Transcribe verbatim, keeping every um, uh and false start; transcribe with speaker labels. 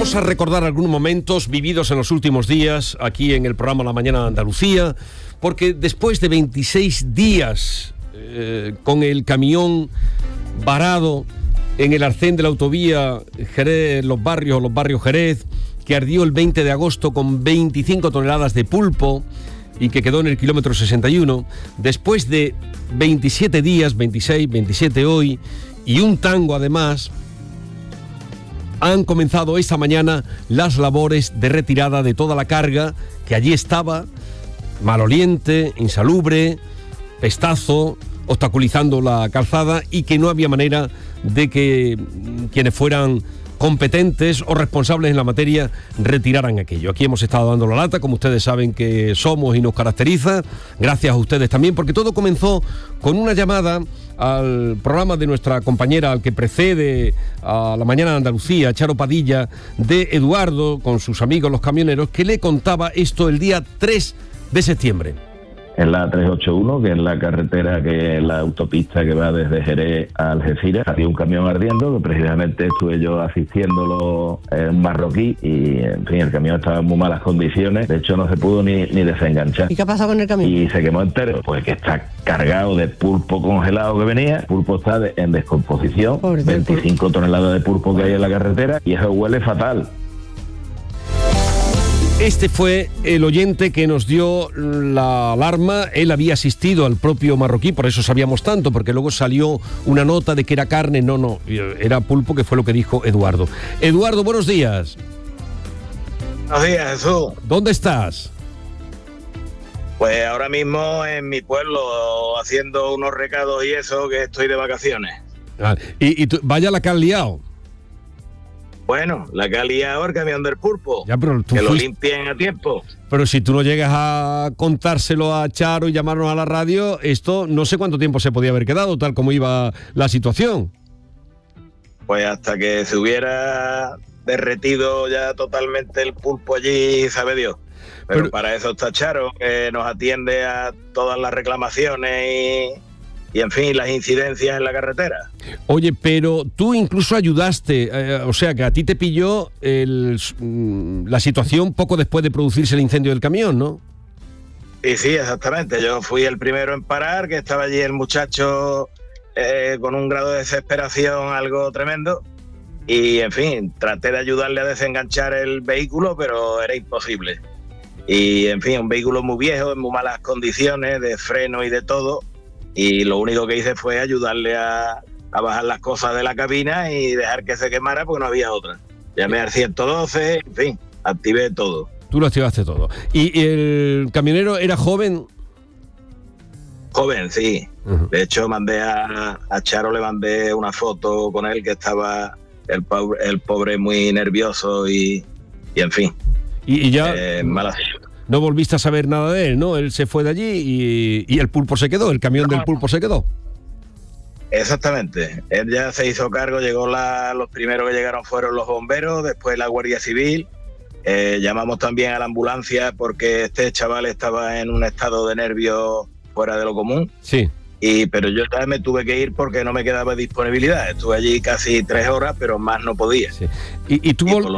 Speaker 1: Vamos a recordar algunos momentos vividos en los últimos días aquí en el programa La Mañana de Andalucía, porque después de veintiséis días eh, con el camión varado en el arcén de la autovía Jerez, los barrios, los barrios Jerez, que ardió el veinte de agosto con veinticinco toneladas de pulpo y que quedó en el kilómetro sesenta y uno, después de veintisiete días, veintiséis, veintisiete hoy, y un tango además, han comenzado esta mañana las labores de retirada de toda la carga que allí estaba, maloliente, insalubre, pestazo, obstaculizando la calzada, y que no había manera de que quienes fueran competentes o responsables en la materia retiraran aquello. Aquí hemos estado dando la lata, como ustedes saben que somos y nos caracteriza, gracias a ustedes también, porque todo comenzó con una llamada al programa de nuestra compañera, al que precede a La Mañana de Andalucía, Charo Padilla, de Eduardo, con sus amigos los camioneros, que le contaba esto el día tres de septiembre.
Speaker 2: En la trescientos ochenta y uno, que es la carretera, que es la autopista que va desde Jerez a Algeciras, había un camión ardiendo, que precisamente estuve yo asistiéndolo en marroquí, y en fin, el camión estaba en muy malas condiciones, de hecho no se pudo ni, ni desenganchar.
Speaker 3: ¿Y qué ha pasado con el camión?
Speaker 2: Y se quemó entero, pues que está cargado de pulpo congelado que venía, el pulpo está de, en descomposición, Pobre veinticinco pulpo. Toneladas de pulpo que hay en la carretera, y eso huele fatal.
Speaker 1: Este fue el oyente que nos dio la alarma. Él había asistido al propio marroquí, por eso sabíamos tanto, porque luego salió una nota de que era carne. No, no, era pulpo, que fue lo que dijo Eduardo. Eduardo, buenos días.
Speaker 4: Buenos días, Jesús.
Speaker 1: ¿Dónde estás?
Speaker 4: Pues ahora mismo en mi pueblo, haciendo unos recados y eso, que estoy de vacaciones.
Speaker 1: Ah, y, y tú, vaya la que han liado.
Speaker 4: Bueno, la que ha liado el camión del pulpo,
Speaker 1: ya, pero tú
Speaker 4: que
Speaker 1: fuiste...
Speaker 4: lo limpien a tiempo.
Speaker 1: Pero si tú no llegas a contárselo a Charo y llamarnos a la radio, esto no sé cuánto tiempo se podía haber quedado, tal como iba la situación.
Speaker 4: Pues hasta que se hubiera derretido ya totalmente el pulpo allí, sabe Dios. Pero, pero para eso está Charo, que nos atiende a todas las reclamaciones y... y en fin, las incidencias en la carretera.
Speaker 1: Oye, pero tú incluso ayudaste, eh, o sea que a ti te pilló el, la situación poco después de producirse el incendio del camión, ¿no?
Speaker 4: Sí, sí, exactamente. Yo fui el primero en parar, que estaba allí el muchacho eh, con un grado de desesperación algo tremendo, y en fin, traté de ayudarle a desenganchar el vehículo, pero era imposible. Y en fin, un vehículo muy viejo, en muy malas condiciones de freno y de todo, y lo único que hice fue ayudarle a, a bajar las cosas de la cabina y dejar que se quemara porque no había otra. Llamé al ciento doce, en fin, activé todo.
Speaker 1: Tú lo activaste todo. ¿Y, y el camionero era joven?
Speaker 4: Joven, sí. Uh-huh. De hecho, mandé a, a Charo, le mandé una foto con él, que estaba el pobre, el pobre muy nervioso y, y en fin.
Speaker 1: Y, y ya...
Speaker 4: Eh, mala...
Speaker 1: No volviste a saber nada de él, ¿no? Él se fue de allí y, y el pulpo se quedó, el camión no. del pulpo se quedó.
Speaker 4: Exactamente. Él ya se hizo cargo, llegó la, los primeros que llegaron fueron los bomberos, después la Guardia Civil. Eh, llamamos también a la ambulancia porque este chaval estaba en un estado de nervios fuera de lo común.
Speaker 1: Sí.
Speaker 4: Y, pero yo ya me tuve que ir porque no me quedaba disponibilidad. Estuve allí casi tres horas, pero más no podía.
Speaker 1: Sí. ¿Y, y tú,
Speaker 4: y
Speaker 1: vol-
Speaker 4: por